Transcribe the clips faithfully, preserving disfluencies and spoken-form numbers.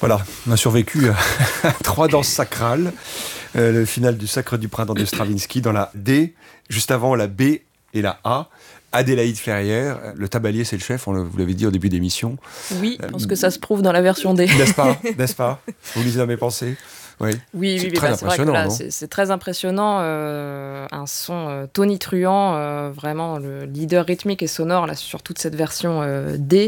Voilà, on a survécu à trois danses sacrales. Euh, le final du Sacre du Printemps de Stravinsky dans la D, juste avant la B et la A. Adélaïde Ferrière, le tabalier c'est le chef, on le, vous l'avez dit au début d'émission. Oui, je pense que ça se prouve dans la version D. N'est-ce pas, n'est-ce pas? Vous lisez dans mes pensées. Oui, oui, c'est oui, très bah, impressionnant. C'est, vrai que là, non c'est, c'est très impressionnant. Euh, un son euh, tonitruant, euh, vraiment le leader rythmique et sonore là, sur toute cette version euh, D.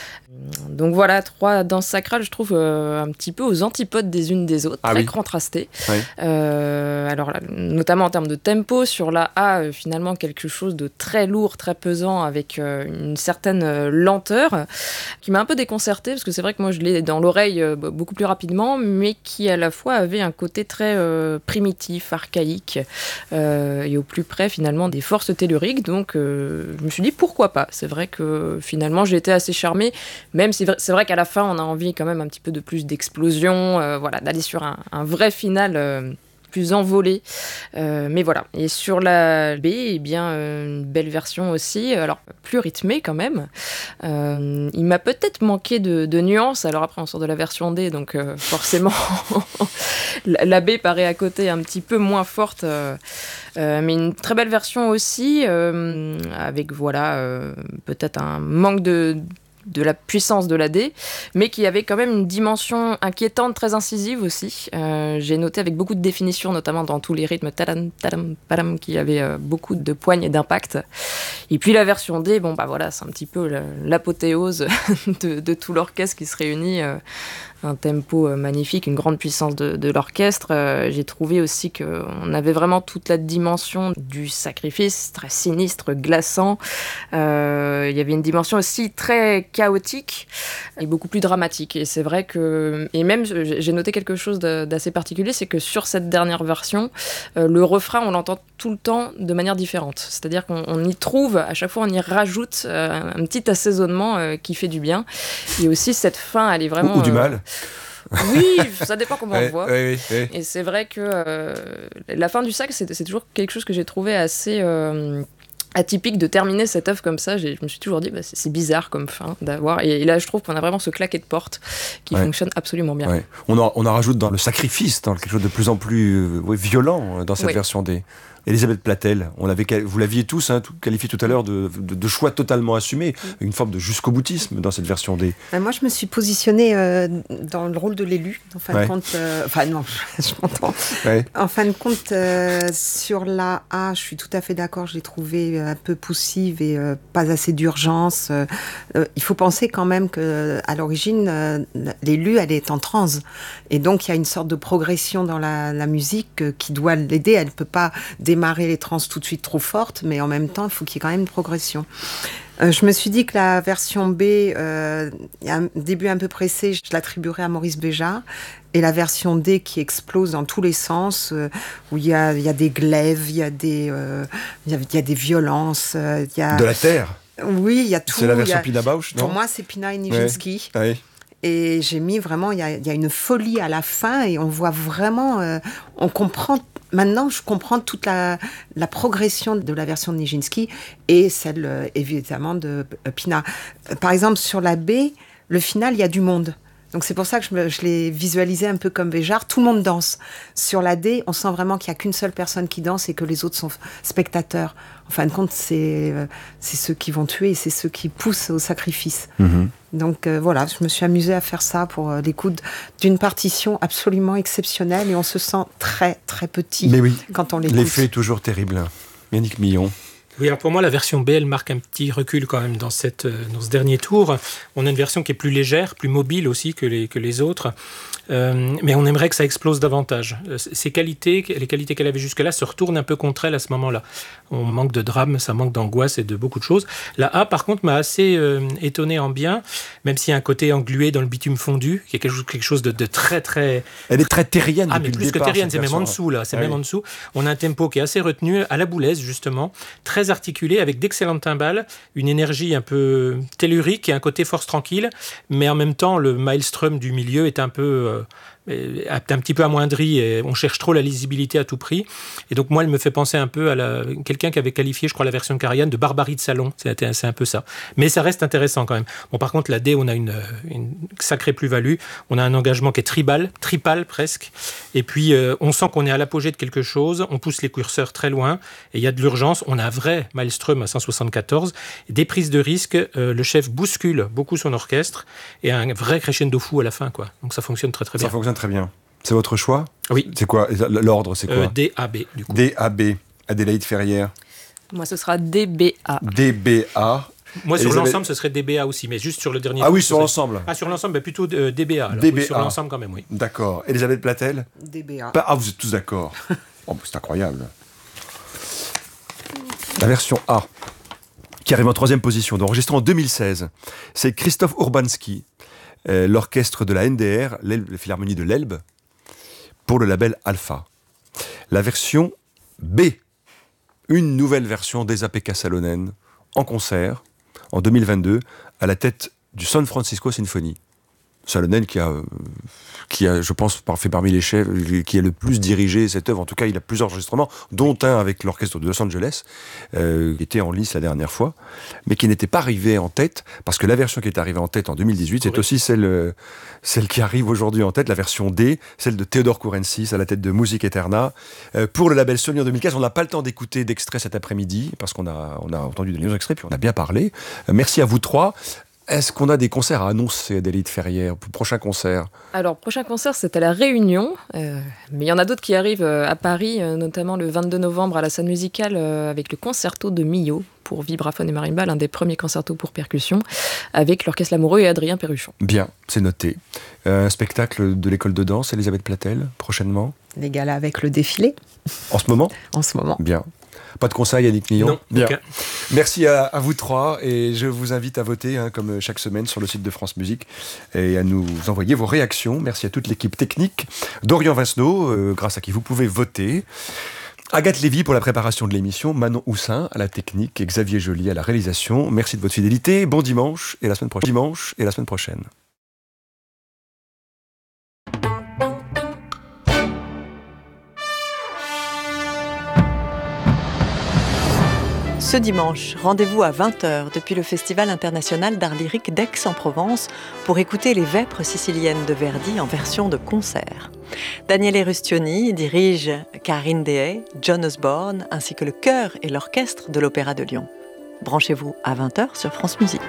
Donc voilà, trois danses sacrales, je trouve euh, un petit peu aux antipodes des unes des autres, ah très oui. contrastées. Oui. Euh, alors, là, notamment en termes de tempo, sur la A, euh, finalement, quelque chose de très lourd, très pesant, avec euh, une certaine euh, lenteur, qui m'a un peu déconcertée, parce que c'est vrai que moi, je l'ai dans l'oreille euh, beaucoup plus rapidement, mais qui, à la fois, avait un côté très euh, primitif, archaïque, euh, et au plus près, finalement, des forces telluriques. Donc, euh, je me suis dit, pourquoi pas? C'est vrai que, finalement, j'ai été assez charmée. Même si c'est vrai qu'à la fin, on a envie quand même un petit peu de plus d'explosion, euh, voilà, d'aller sur un, un vrai final euh, plus envolé. Euh, mais voilà. Et sur la B, eh bien, euh, une belle version aussi, alors plus rythmée quand même. Euh, il m'a peut-être manqué de, de nuances. Alors après, on sort de la version D, donc euh, forcément, la, la B paraît à côté un petit peu moins forte. Euh, euh, mais une très belle version aussi, euh, avec voilà, euh, peut-être un manque de de la puissance de la D, mais qui avait quand même une dimension inquiétante, très incisive aussi. Euh, j'ai noté avec beaucoup de définitions, notamment dans tous les rythmes, tadam, tadam, padam, qui avait euh, beaucoup de poignes et d'impact. Et puis la version D, bon bah voilà, c'est un petit peu la, l'apothéose de, de tout l'orchestre qui se réunit. Euh, un tempo magnifique, une grande puissance de, de l'orchestre. Euh, j'ai trouvé aussi qu'on avait vraiment toute la dimension du sacrifice, très sinistre, glaçant. Euh, il y avait une dimension aussi très chaotique et beaucoup plus dramatique. Et c'est vrai que... Et même, j'ai noté quelque chose de, d'assez particulier, c'est que sur cette dernière version, euh, le refrain, on l'entend tout le temps de manière différente. C'est-à-dire qu'on on y trouve, à chaque fois, on y rajoute euh, un petit assaisonnement euh, qui fait du bien. Et aussi, cette fin, elle est vraiment... Ou, ou du mal. Oui, ça dépend comment on ouais, le voit. Ouais, ouais, ouais. Et c'est vrai que euh, la fin du sac, c'est, c'est toujours quelque chose que j'ai trouvé assez euh, atypique de terminer cette œuvre comme ça. J'ai, je me suis toujours dit, bah, c'est, c'est bizarre comme fin d'avoir. Et, et là, je trouve qu'on a vraiment ce claquet de porte qui ouais. fonctionne absolument bien. Ouais. On, en, on en rajoute dans le sacrifice, dans quelque chose de plus en plus euh, ouais, violent dans cette ouais. version D. Elisabeth Platel, on l'avait, vous l'aviez tous hein, tout, qualifié tout à l'heure de, de, de choix totalement assumé, une forme de jusqu'au-boutisme dans cette version D. Ben moi, je me suis positionnée euh, dans le rôle de l'élu, en fin ouais. de compte. Euh, enfin, non, je m'entends. Ouais. En fin de compte, euh, sur la A, je suis tout à fait d'accord, je l'ai trouvée un peu poussive et euh, pas assez d'urgence. Euh, euh, il faut penser quand même qu'à l'origine, euh, l'élu, elle est en transe. Et donc, il y a une sorte de progression dans la, la musique euh, qui doit l'aider. Elle ne peut pas démarrer les trans tout de suite trop fortes, mais en même temps, il faut qu'il y ait quand même une progression. Euh, je me suis dit que la version B, euh, il y a un début un peu pressé, je l'attribuerais à Maurice Béjart, et la version D qui explose dans tous les sens, euh, où il y a, il y a des glaives, il y a des, euh, il y a, il y a des violences. Euh, il y a... De la terre. Oui, il y a tout. C'est la version a... Pina Bausch, non? Pour moi, c'est Pina et Nijinsky. Ouais. Oui. Et j'ai mis vraiment, il y a, il y a une folie à la fin, et on voit vraiment, euh, on comprend. Maintenant, je comprends toute la, la progression de la version de Nijinsky et celle, euh, évidemment, de euh, Pina. Euh, par exemple, sur la B, le final, il y a du monde. Donc, c'est pour ça que je, me, je l'ai visualisé un peu comme Béjart. Tout le monde danse. Sur la D, on sent vraiment qu'il n'y a qu'une seule personne qui danse et que les autres sont spectateurs. En fin de compte, c'est, euh, c'est ceux qui vont tuer et c'est ceux qui poussent au sacrifice. Mmh. Donc euh, voilà, je me suis amusée à faire ça pour euh, l'écoute d'une partition absolument exceptionnelle et on se sent très très petit Mais oui, quand on l'écoute. L'effet est toujours terrible. Yannick Millon. Oui, alors pour moi, la version B, elle marque un petit recul quand même dans, cette, dans ce dernier tour. On a une version qui est plus légère, plus mobile aussi que les, que les autres. Euh, mais on aimerait que ça explose davantage. Ses qualités, les qualités qu'elle avait jusque-là se retournent un peu contre elle à ce moment-là. On manque de drame, ça manque d'angoisse et de beaucoup de choses. La A, par contre, m'a assez euh, étonné en bien, même s'il y a un côté englué dans le bitume fondu, qui est quelque chose, quelque chose de, de très, très... Elle est très terrienne ah, depuis mais plus le départ, que terrienne, c'est même en là. dessous, là. C'est ah, même oui. en dessous. On a un tempo qui est assez retenu, à la boulaise, justement, très articulé, avec d'excellentes timbales, une énergie un peu tellurique et un côté force tranquille, mais en même temps, le maelstrom du milieu est un peu... Euh, est un petit peu amoindrie et on cherche trop la lisibilité à tout prix. Et donc moi, elle me fait penser un peu à la, quelqu'un qui avait qualifié, je crois, la version de Karajan de barbarie de salon. C'est, c'est un peu ça. Mais ça reste intéressant quand même. Bon, par contre, la D, on a une, une sacrée plus-value. On a un engagement qui est tribal, tripal presque. Et puis, euh, on sent qu'on est à l'apogée de quelque chose. On pousse les curseurs très loin. Et il y a de l'urgence. On a un vrai Maelstrom à cent soixante-quatorze. Des prises de risque. Euh, le chef bouscule beaucoup son orchestre. Et un vrai crescendo fou à la fin, quoi. Donc ça fonctionne très très bien. Ça fonctionne très bien. C'est votre choix ? Oui. C'est quoi ? L'ordre, c'est quoi ? euh, D A B, du coup. D A B. Adélaïde Ferrière. Moi, ce sera D B A. D B A. Moi, sur Elisabeth... l'ensemble, ce serait D B A aussi, mais juste sur le dernier. Ah oui, sur serait... l'ensemble. Ah, sur l'ensemble, bah, plutôt euh, D B A. Alors, D B A. Oui, sur l'ensemble, quand même, oui. D'accord. Elisabeth Platel ? D B A. Ah, vous êtes tous d'accord. Oh, c'est incroyable. La version A, qui arrive en troisième position, enregistrée en deux mille seize. C'est Christoph Urbanski, euh, l'orchestre de la N D R, la Philharmonie de l'Elbe, pour le label Alpha. La version B, une nouvelle version d'Esa-Pekka Salonen, en concert, en deux mille vingt-deux, à la tête du San Francisco Symphony. Salonen qui a, qui a, je pense, fait parmi les chefs, qui a le plus dirigé cette œuvre. En tout cas, il a plusieurs enregistrements, dont un avec l'orchestre de Los Angeles, euh, qui était en lice la dernière fois, mais qui n'était pas arrivé en tête, parce que la version qui est arrivée en tête en deux mille dix-huit, c'est oui. aussi celle, celle qui arrive aujourd'hui en tête, la version D, celle de Theodor Kourensis, à la tête de Music Eterna. Euh, pour le label Sony en deux mille quinze, on n'a pas le temps d'écouter d'extraits cet après-midi, parce qu'on a, on a entendu des extraits, puis on a bien parlé. Euh, merci à vous trois. Est-ce qu'on a des concerts à annoncer, Adélaïde Ferrière, pour le prochain concert ? Alors, prochain concert, c'est à La Réunion, euh, mais il y en a d'autres qui arrivent euh, à Paris, euh, notamment le vingt-deux novembre à la Salle Musicale, euh, avec le concerto de Milhaud pour vibraphone et marimba, l'un des premiers concertos pour percussion, avec l'Orchestre Lamoureux et Adrien Perruchon. Bien, c'est noté. Euh, un spectacle de l'école de danse, Elisabeth Platel, prochainement ? Les galas avec le défilé. En ce moment ? En ce moment. Bien. Pas de conseils, Yannick Millon ? Non. Bien. Okay. Merci à, à vous trois et je vous invite à voter, hein, comme chaque semaine, sur le site de France Musique et à nous envoyer vos réactions. Merci à toute l'équipe technique. Dorian Vincenot, euh, grâce à qui vous pouvez voter. Agathe Lévy pour la préparation de l'émission, Manon Houssin à la technique et Xavier Joly à la réalisation. Merci de votre fidélité. Bon dimanche et la semaine prochaine. Dimanche et la semaine prochaine. Ce dimanche, rendez-vous à vingt heures depuis le Festival international d'art lyrique d'Aix-en-Provence pour écouter les Vêpres siciliennes de Verdi en version de concert. Daniele Rustioni dirige Karine Dehay, John Osborne ainsi que le chœur et l'orchestre de l'Opéra de Lyon. Branchez-vous à vingt heures sur France Musique.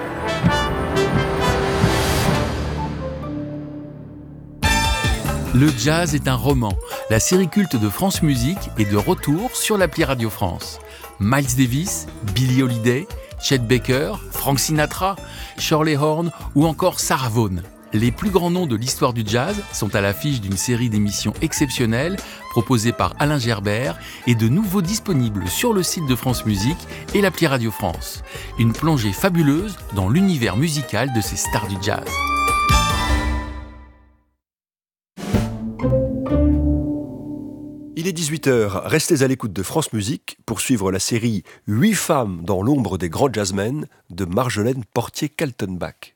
Le jazz est un roman. La série culte de France Musique est de retour sur l'appli Radio France. Miles Davis, Billie Holiday, Chet Baker, Frank Sinatra, Shirley Horn ou encore Sarah Vaughan. Les plus grands noms de l'histoire du jazz sont à l'affiche d'une série d'émissions exceptionnelles proposées par Alain Gerbert et de nouveaux disponibles sur le site de France Musique et l'appli Radio France. Une plongée fabuleuse dans l'univers musical de ces stars du jazz. Il est dix-huit heures, restez à l'écoute de France Musique pour suivre la série huit femmes dans l'ombre des grands jazzmen de Marjolaine Portier-Kaltenbach.